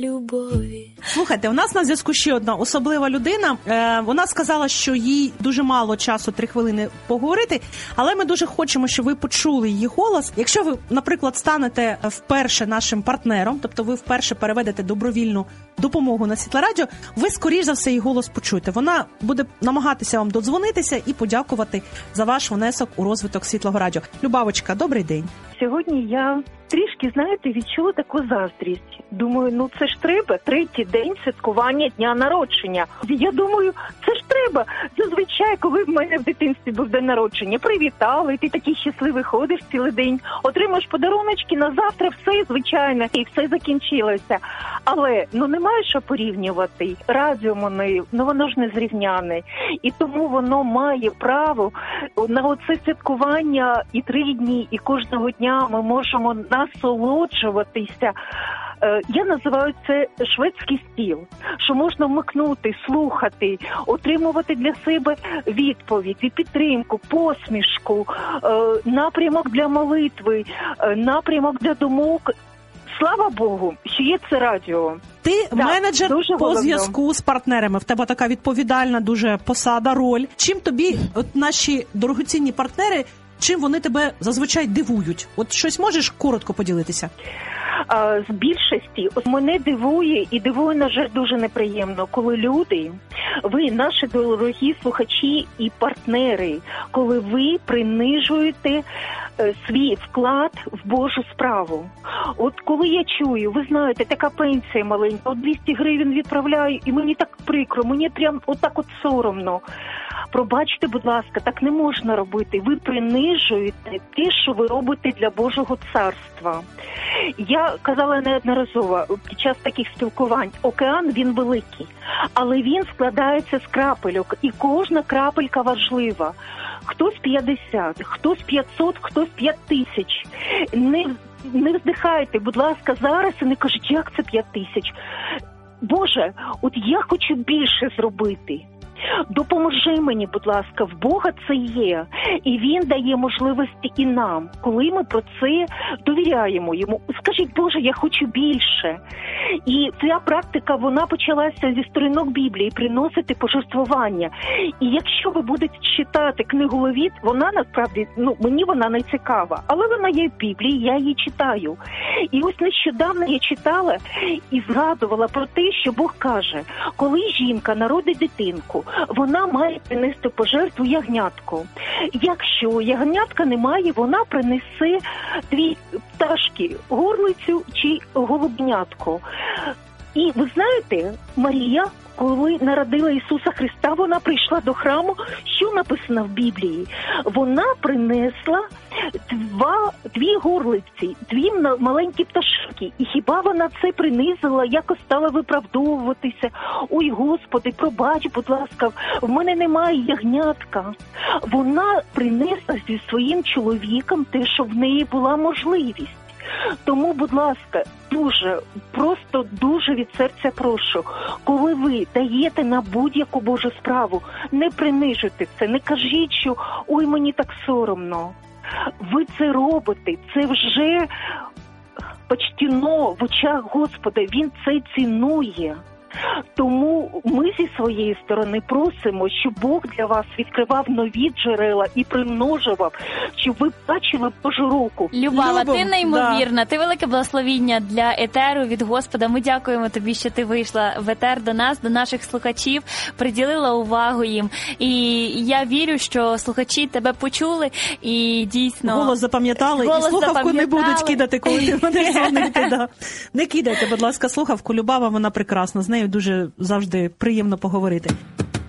любові. Слухайте, у нас на зв'язку ще одна особлива людина. Вона сказала, що їй дуже мало часу, 3 хвилини поговорити, але ми дуже хочемо, щоб ви почули її голос. Якщо ви, наприклад, станете вперше нашим партнером, тобто ви вперше переведете добровільну допомогу на Світле Радіо, ви, скоріш за все, її голос почуєте. Вона буде намагатися вам додзвонитися і подякувати за ваш внесок у розвиток Світлого Радіо. Любавочка, добрий день. Сьогодні я трішки, знаєте, відчула таку заздрість. Думаю, це ж треба, 3-й день святкування дня народження. Я думаю, це ж треба. Зазвичай, коли в мене в дитинстві був день народження, привітали, ти такий щасливий ходиш цілий день, отримаєш подаруночки, на завтра все звичайно, і все закінчилося. Але, немає що порівнювати. Радіо воно ж не зрівняне. І тому воно має право на оце святкування і 3 дні, і кожного дня ми можемо насолоджуватися. Я називаю це шведський стіл, що можна вмикнути, слухати, отримувати для себе відповідь і підтримку, посмішку, напрямок для молитви, напрямок для думок. Слава Богу, що є це радіо. Ти менеджер по зв'язку з партнерами. В тебе така відповідальна дуже посада, роль. Чим тобі наші дорогоцінні партнери, чим вони тебе зазвичай дивують? От щось можеш коротко поділитися? З більшості мене дивує, і дивує, на жаль, дуже неприємно, коли люди, ви, наші дорогі слухачі і партнери, коли ви принижуєте свій вклад в Божу справу. От коли я чую, ви знаєте, така пенсія маленька, 200 гривень відправляю, і мені так прикро, мені прям отак соромно. Пробачте, будь ласка, так не можна робити. Ви принижуєте те, що ви робите для Божого царства. Я казала неодноразово під час таких спілкувань, океан, він великий, але він складається з крапельок, і кожна крапелька важлива. Хтось 50, хтось 500, хтось 5000. Не вздихайте, будь ласка, зараз і не кажіть, як це 5000. Боже, от я хочу більше зробити. Допоможи мені, будь ласка, в Бога це є. І Він дає можливості і нам, коли ми про це довіряємо Йому. Скажіть, Боже, я хочу більше. І ця практика, вона почалася зі сторінок Біблії, приносити пожертвування. І якщо ви будете читати книгу Левіт, вона насправді, мені вона не цікава, але вона є в Біблії, я її читаю. І ось нещодавно я читала і згадувала про те, що Бог каже, коли жінка народить дитинку, вона має принести пожертву ягнятку. Якщо ягнятка немає, вона принесе 2 пташки, горлицю чи голубнятку. І ви знаєте, Марія, коли народила Ісуса Христа, вона прийшла до храму. Що написано в Біблії? Вона принесла 2 горлиці, 2 маленькі пташки. І хіба вона це принизила, якось стала виправдовуватися? Ой, Господи, пробач, будь ласка, в мене немає ягнятка. Вона принесла зі своїм чоловіком те, що в неї була можливість. Тому, будь ласка, просто дуже від серця прошу, коли ви даєте на будь-яку Божу справу, не принижуйте це, не кажіть, що «ой, мені так соромно». Ви це робите, це вже почтено в очах Господа, Він це цінує. Тому ми зі своєї сторони просимо, щоб Бог для вас відкривав нові джерела і примножував, щоб ви бачили Божу руку. Любава, ти неймовірна, ти велике благословіння для етеру від Господа. Ми дякуємо тобі, що ти вийшла в етер до нас, до наших слухачів, приділила увагу їм. І я вірю, що слухачі тебе почули і дійсно... Голос запам'ятали, і слухавку не будуть кидати, коли ти мене дзвонити. Не кидайте, будь ласка, слухавку. Любава, вона прекрасна, з нею дуже завжди приємно поговорити.